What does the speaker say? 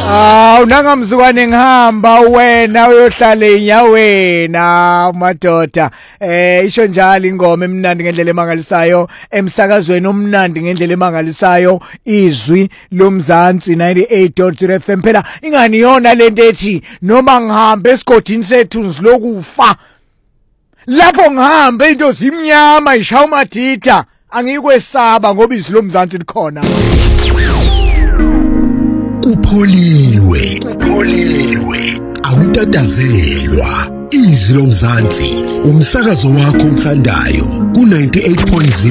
Nangamzukwane ngihamba wena uyohlala enyaweni madoda isho njalo ingoma emnandi ngendlela emangalisayo emsakazweni omnandi ngendlela emangalisayo izwi lomzansi 98.0 FM phela ingani yona lento ethi noma ngihambe esigodini sethu silokufa lapho ngihambe into zimnyama ishaya umadida angikwesaba ngoba izwi lomzansi likhona. Kupholiwe awutatazelwa izwi lomzansi umsakazo wakho omthandayo ku 98.0